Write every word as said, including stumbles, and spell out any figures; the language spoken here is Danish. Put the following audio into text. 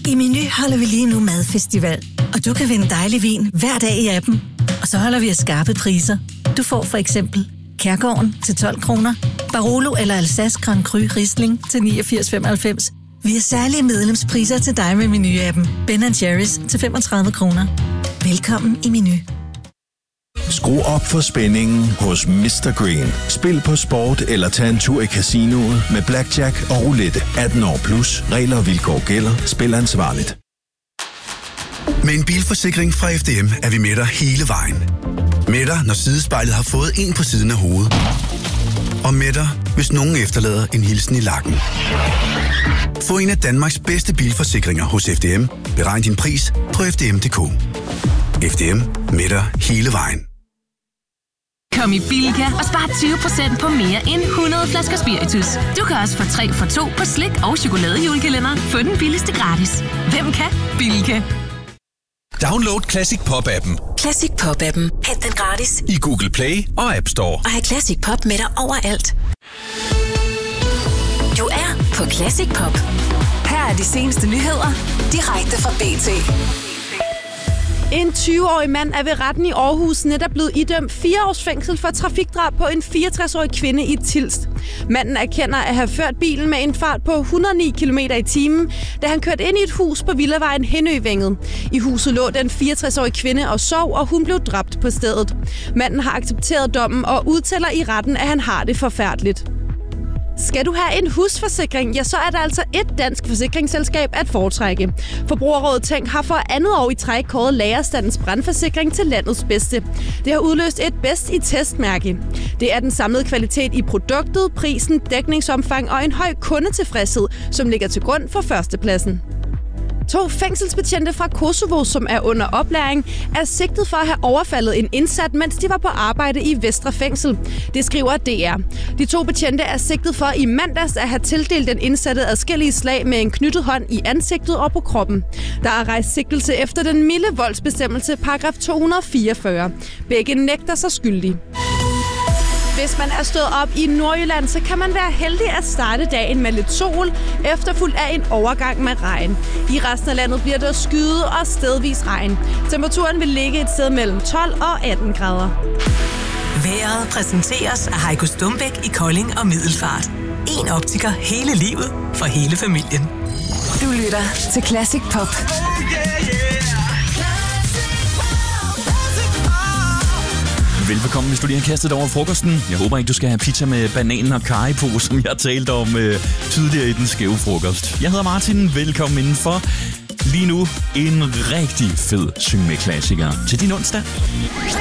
I Meny holder vi lige nu madfestival, og du kan vinde dejlig vin hver dag i appen. Og så holder vi af skarpe priser. Du får for eksempel Kærgården til tolv kroner, Barolo eller Alsace Grand Cru Riesling til niogfirs femoghalvfems. Vi har særlige medlemspriser til dig med Meny-appen. Ben and Jerry's til femogtredive kroner. Velkommen i Meny. Skru op for spændingen hos mister Green. Spil på sport eller tag en tur i casinoet med blackjack og roulette. atten år plus. Regler og vilkår gælder. Spil ansvarligt. Med en bilforsikring fra F D M er vi med dig hele vejen. Med dig, når sidespejlet har fået en på siden af hovedet. Og med dig, hvis nogen efterlader en hilsen i lakken. Få en af Danmarks bedste bilforsikringer hos F D M. Beregn din pris på f d m punktum d k. F D M, med dig hele vejen. Kom i Bilka og spar tyve procent på mere end hundrede flasker spiritus. Du kan også få tre for to på slik og chokoladejulekalender. Få den billigste gratis. Hvem kan? Bilka. Download Classic Pop-appen. Classic Pop-appen. Hent den gratis i Google Play og App Store. Og have Classic Pop med dig overalt. Du er på Classic Pop. Her er de seneste nyheder, direkte fra B T. En tyve-årig mand er ved retten i Aarhus netop blevet idømt fire års fængsel for trafikdrab på en fireogtres-årig kvinde i Tilst. Manden erkender at have ført bilen med en fart på et hundrede og ni kilometer i timen, da han kørte ind i et hus på Villavejen Hennøvænget. I huset lå den fireogtres-årige kvinde og sov, og hun blev dræbt på stedet. Manden har accepteret dommen og udtaler i retten, at han har det forfærdeligt. Skal du have en husforsikring, ja, så er der altså et dansk forsikringsselskab at foretrække. Forbrugerrådet Tænk har for andet år i træk kåret Lagerstandens brandforsikring til landets bedste. Det har udløst et bedst i testmærke. Det er den samlede kvalitet i produktet, prisen, dækningsomfang og en høj kundetilfredshed, som ligger til grund for førstepladsen. To fængselsbetjente fra Kosovo, som er under oplæring, er sigtet for at have overfaldet en indsat, mens de var på arbejde i Vestre Fængsel. Det skriver D R. De to betjente er sigtet for i mandags at have tildelt den indsatte adskillige slag med en knyttet hånd i ansigtet og på kroppen. Der er rejst sigtelse efter den milde voldsbestemmelse, paragraf to hundrede og fireogfyrre. Begge nægter sig skyldige. Hvis man er stået op i Nordjylland, så kan man være heldig at starte dagen med lidt sol, efterfulgt af en overgang med regn. I resten af landet bliver der skyde og stedvis regn. Temperaturen vil ligge et sted mellem tolv og atten grader. Vejret præsenteres af Heiko Stumbæk i Kolding og Middelfart. En optiker hele livet for hele familien. Du lytter til Classic Pop. Velbekomme, hvis du lige har kastet over frokosten. Jeg håber ikke, du skal have pizza med bananen og karry på, som jeg talte om øh, tidligere i den skæve frokost. Jeg hedder Martin. Velkommen indenfor. Lige nu en rigtig fed syng med klassiker til din onsdag.